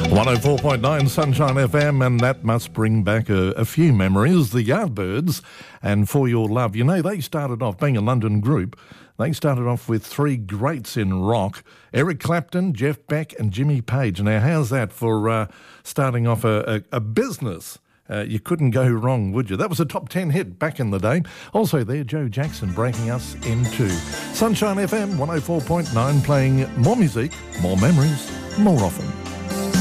104.9 Sunshine FM, and that must bring back a few memories. The Yardbirds and For Your Love. You know, they started off, being a London group, they started off with three greats in rock: Eric Clapton, Jeff Beck and Jimmy Page. Now, how's that for starting off a business? You couldn't go wrong, would you? That was a top 10 hit back in the day. Also there, Joe Jackson breaking us into Sunshine FM 104.9, playing more music, more memories, more often.